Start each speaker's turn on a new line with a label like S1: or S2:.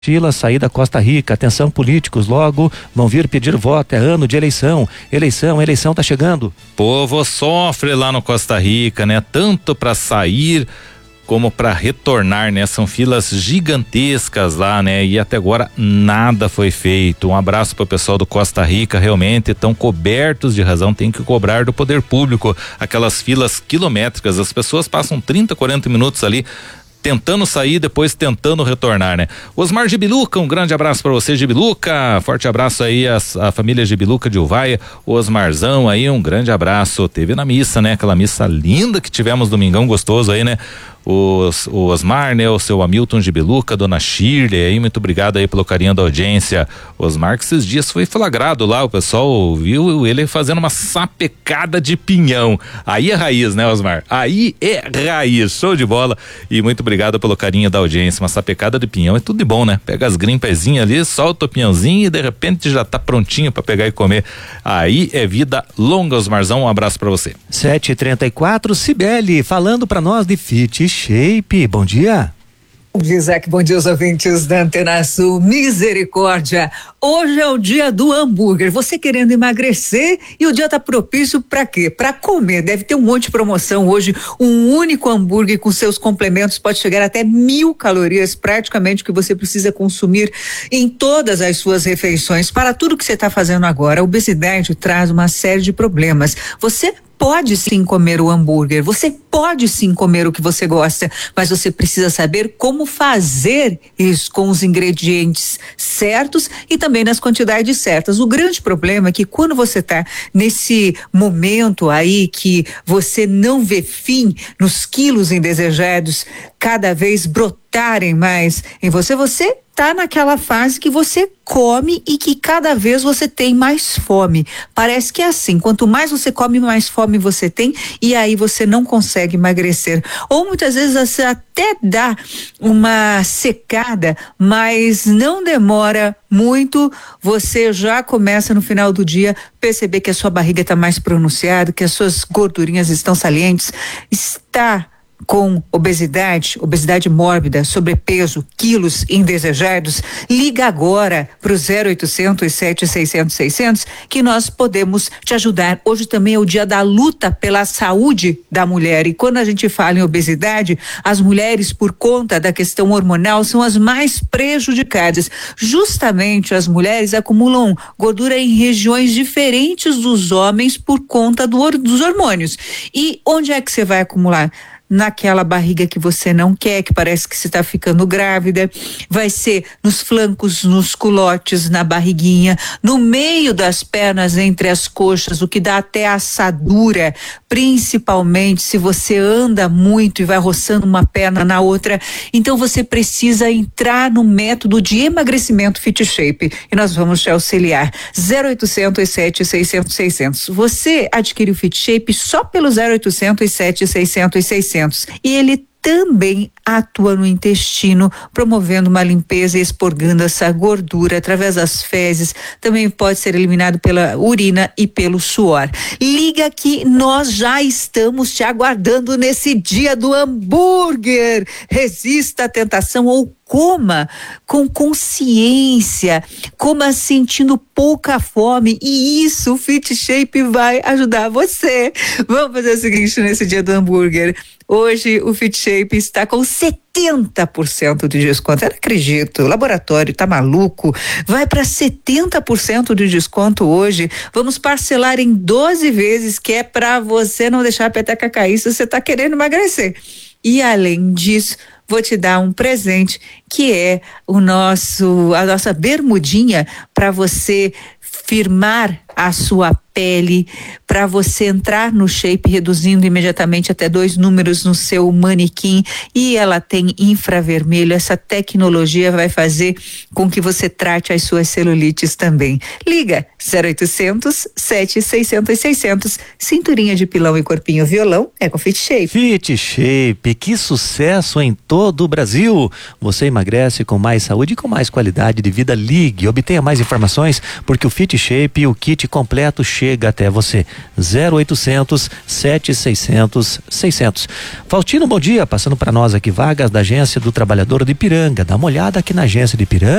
S1: Fila, saída Costa Rica, atenção políticos, logo vão vir pedir voto, é ano de eleição, eleição tá chegando.
S2: Povo sofre lá no Costa Rica, né? Tanto para sair como para retornar, né? São filas gigantescas lá, né? E até agora nada foi feito. Um abraço pro pessoal do Costa Rica, realmente estão cobertos de razão, tem que cobrar do poder público aquelas filas quilométricas, as pessoas passam 30, 40 minutos ali tentando sair, depois tentando retornar, né? Osmar Gibiluca, um grande abraço para você, Gibiluca, forte abraço aí a família Gibiluca de Uvaia, o Osmarzão aí, um grande abraço, teve na missa, né? Aquela missa linda que tivemos domingão gostoso aí, né? O Osmar, né? O seu Hamilton Gibiluca, dona Shirley aí, muito obrigado aí pelo carinho da audiência. O Osmar que esses dias foi flagrado lá, o pessoal viu ele fazendo uma sapecada de pinhão, aí é raiz, né, Osmar? Aí é raiz, show de bola, e muito obrigado pelo carinho da audiência. Uma sapecada de pinhão é tudo de bom, né? Pega as grimpezinhas ali, solta o pinhãozinho e de repente já tá prontinho pra pegar e comer. Aí é vida longa, Osmarzão, um abraço pra você.
S1: 7h34, Cibele, falando pra nós de Fit Shape, bom dia.
S3: Bom dia, Isaac, bom dia aos ouvintes da Antena Sul, misericórdia, hoje é o dia do hambúrguer, você querendo emagrecer e o dia tá propício pra quê? Pra comer, deve ter um monte de promoção hoje, um único hambúrguer com seus complementos pode chegar até 1.000 calorias, praticamente o que você precisa consumir em todas as suas refeições, para tudo que você tá fazendo agora. A obesidade traz uma série de problemas, você pode sim comer o hambúrguer, você pode sim comer o que você gosta, mas você precisa saber como fazer isso com os ingredientes certos e também nas quantidades certas. O grande problema é que quando você está nesse momento aí que você não vê fim nos quilos indesejados cada vez brotarem mais em você tá naquela fase que você come e que cada vez você tem mais fome. Parece que é assim, quanto mais você come, mais fome você tem e aí você não consegue emagrecer. Ou muitas vezes você até dá uma secada, mas não demora muito, você já começa no final do dia perceber que a sua barriga está mais pronunciada, que as suas gordurinhas estão salientes, está com obesidade mórbida, sobrepeso, quilos indesejados, liga agora pro 0800 700 600 que nós podemos te ajudar. Hoje também é o dia da luta pela saúde da mulher e quando a gente fala em obesidade, as mulheres por conta da questão hormonal são as mais prejudicadas. Justamente as mulheres acumulam gordura em regiões diferentes dos homens por conta dos hormônios. E onde é que você vai acumular? Naquela barriga que você não quer, que parece que você está ficando grávida, vai ser nos flancos, nos culotes, na barriguinha, no meio das pernas, entre as coxas, o que dá até assadura, principalmente se você anda muito e vai roçando uma perna na outra. Então você precisa entrar no método de emagrecimento Fit Shape e nós vamos te auxiliar. 0800 700 600. Você adquire o Fit Shape só pelo 0800 700 600. E ele também atua no intestino, promovendo uma limpeza e expurgando essa gordura através das fezes. Também pode ser eliminado pela urina e pelo suor. Liga que nós já estamos te aguardando nesse dia do hambúrguer. Resista à tentação ou coma com consciência, coma sentindo pouca fome e isso o Fit Shape vai ajudar você. Vamos fazer o seguinte nesse dia do hambúrguer. Hoje o Fit Shape está com 70% de desconto. Eu não acredito, o laboratório tá maluco. Vai para 70% de desconto hoje. Vamos parcelar em 12 vezes, que é para você não deixar a peteca cair se você tá querendo emagrecer. E além disso, vou te dar um presente que é a nossa bermudinha para você firmar a sua pele, para você entrar no shape, reduzindo imediatamente até 2 números no seu manequim, e ela tem infravermelho. Essa tecnologia vai fazer com que você trate as suas celulites também. Liga 0800 700 600. Cinturinha de pilão e corpinho violão é com Fit Shape.
S1: Fit Shape, que sucesso em todo o Brasil. Você emagrece com mais saúde e com mais qualidade de vida. Ligue, obtenha mais informações, porque o Fit Shape e o kit completo chega até você. 0800 7600 600. Faustino, bom dia, passando para nós aqui vagas da Agência do Trabalhador de Ipiranga. Dá uma olhada aqui na Agência de Ipiranga.